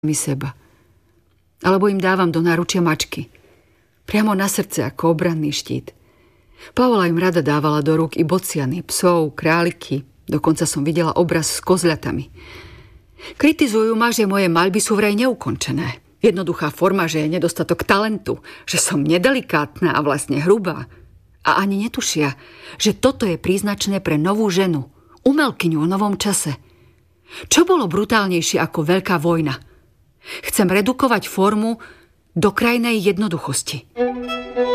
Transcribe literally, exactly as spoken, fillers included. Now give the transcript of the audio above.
mi seba. Alebo im dávam do náručia mačky. Priamo na srdce ako obranný štít. Paola im rada dávala do rúk i bociany, psov, králiky. Dokonca som videla obraz s kozľatami. Kritizujú ma, že moje maľby sú vraj neukončené. Jednoduchá forma, že je nedostatok talentu, že som nedelikátna a vlastne hrubá. A ani netušia, že toto je príznačné pre novú ženu, umelkyňu o novom čase. Čo bolo brutálnejšie ako veľká vojna? Chcem redukovať formu do krajnej jednoduchosti.